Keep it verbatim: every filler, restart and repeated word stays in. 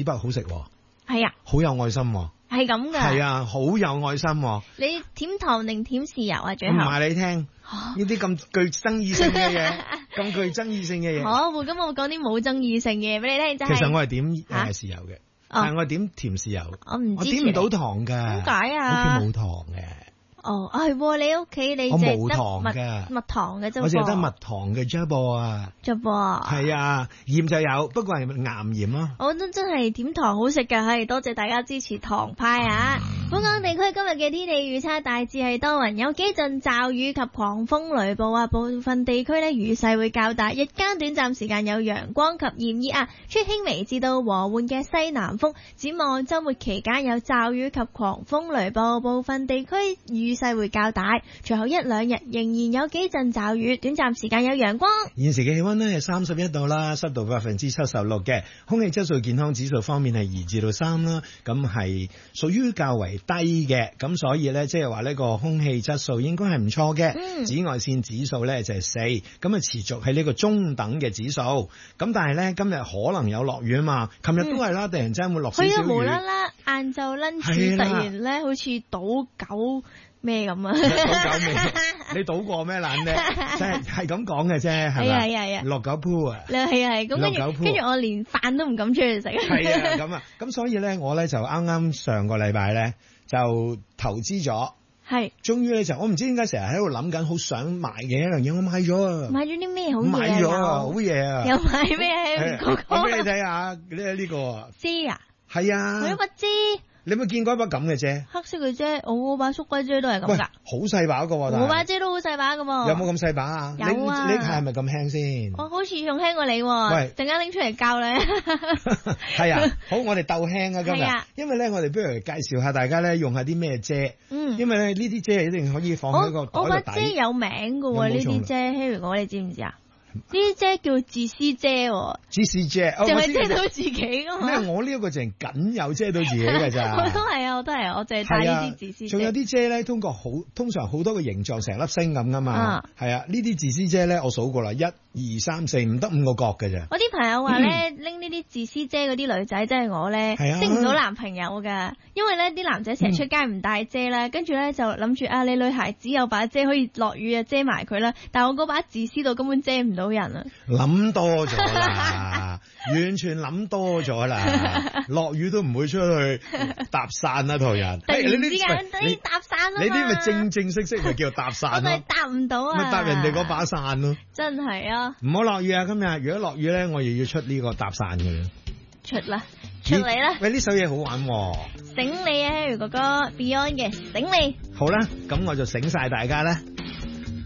筆好食， 係啊， 好有愛心， 係咁噶， 係啊，好有愛心。 你舔糖定舔豉油啊？最後唔係你聽呢啲咁具爭議性嘅嘢，咁具爭議性嘅嘢。 好，咁我講啲冇爭議性嘅嘢俾你聽，就係其實我係點誒豉油嘅，但係我係點甜豉油， 我唔知， 我點唔到糖㗎。 點解啊？ 屋企冇糖嘅。 哦，係你屋企你我淨冇糖係嘅， 蜜糖嘅啫， 我淨係得蜜糖嘅啫噃啊， 啫噃， 係啊，鹽就有，不過係岩鹽咯。 我覺得真係點糖好食㗎，係多謝大家支持糖派啊！本港地區今日嘅天氣預測大致係多雲，有幾陣驟雨及狂風雷暴啊，部分地區呢雨勢會較大，日間短暫時間有陽光及炎熱啊，吹輕微至到和緩嘅西南風。展望週末期間有驟雨及狂風雷暴，部分地區雨勢會較大，隨後一兩日仍然有幾陣驟雨，短暫時間有陽光。 現時嘅氣溫呢係三十一度啦，濕度百分之七十六嘅，空氣質素健康指數方面係二至到三啦，咁係屬於較為低嘅，咁所以呢，即係話呢個空氣質素應該係唔錯嘅。 嗯、 紫外線指數呢就係四，咁啊持續喺呢個中等嘅指數。咁但係呢，今日可能有落雨啊嘛，琴日都係啦，突然之間會落少少雨。 佢無啦啦晏晝 lunch 突然呢好似倒狗咩咁啊？ 倒狗咩？你賭過咩懶咧？即係係咁講嘅啫，係咪？ 係啊係啊， 落狗鋪啊！ 係啊係，咁跟住跟住我連飯都唔敢出去食。 係啊，咁啊，咁所以咧，我咧就啱啱上個禮拜咧就投資咗， 係， 終於咧就我唔知點解成日喺度諗緊，好想買嘅一樣嘢，我買咗啊！ 買咗啲咩好嘢？ 買咗啊，好嘢啊！ 又買咩？ 我俾你睇下呢呢個遮啊！ 係啊， 我一把遮。 你有冇見過一把咁嘅遮？ 黑色嘅遮，我把縮龜遮都係咁噶。 好細把噶， 我把遮都好細把噶。 有冇咁細把啊？ 有啊。 你你睇係咪咁輕先？ 我好似仲輕過你。喂，陣間拎出嚟教你。 係啊，好，我哋鬥輕啊今日。 啊、 因為咧，我哋不如介紹下大家咧，用下啲咩遮。 嗯。 因為咧，呢啲遮一定可以放喺個袋度。 我把遮有名噶喎，呢啲遮 Harry 哥，你知唔知啊？呢啲遮叫自私遮， 自私遮， 淨係遮到自己噶嘛？ 咩？我呢一個淨僅有遮到自己嘅咋？ 我都係啊，我都係，我淨係戴呢啲自私遮。 仲有啲遮咧，通過好通常好多個形狀，成粒星咁噶嘛。係啊，呢啲自私遮咧，我數過啦，一二三四五，得五個角嘅咋。 我啲朋友話咧，拎呢啲自私遮嗰啲女仔，即係我咧，識唔到男朋友噶，因為咧啲男仔成日出街唔帶遮啦，跟住咧就諗住啊，你女孩子有把遮可以落雨啊遮埋佢啦，但係我嗰把自私到根本遮唔到人啊！ 諗多咗啦，完全諗多咗啦，落雨都唔會出去搭訕啦，同人。 突然之間你搭訕啊嘛， 你啲咪正正式式咪叫搭訕咯？ 我係搭唔到啊， 咪搭人哋嗰把傘咯。真係啊！ 唔好落雨啊！今日如果落雨咧，我又要出呢個搭訕嘅。 出啦，出嚟啦！ 喂，呢首嘢好玩喎。 醒你啊，Harry哥哥 ，Beyond 嘅醒你。 好啦，咁我就醒晒大家啦。